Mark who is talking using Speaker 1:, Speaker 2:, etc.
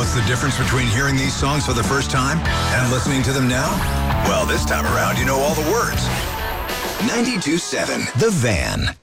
Speaker 1: What's the difference between hearing these songs for the first time and listening to them now? Well, this time around, you know all the words. 92.7 The Van.